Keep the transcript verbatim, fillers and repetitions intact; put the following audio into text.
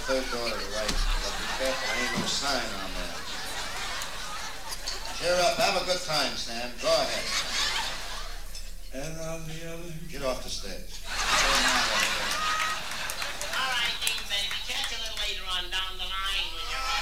third door to the right. But be careful, there ain't no sign on there. Cheer up. Have a good time, Stan. Go ahead.